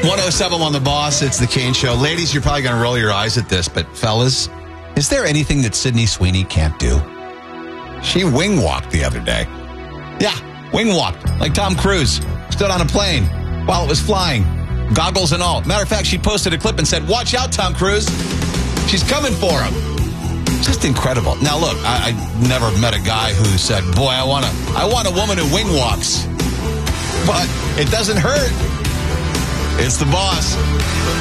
107 on The Boss. It's The Kane Show. Ladies, you're probably going to roll your eyes at this, but fellas, is there anything that Sydney Sweeney can't do? She wing walked the other day. Yeah, wing walked like Tom Cruise. Stood on a plane while it was flying. Goggles and all. Matter of fact, she posted a clip and said, "Watch out, Tom Cruise. She's coming for him." Just incredible. Now, look, I never met a guy who said, "Boy, I want a woman who wing walks." But it doesn't hurt. It's The Boss.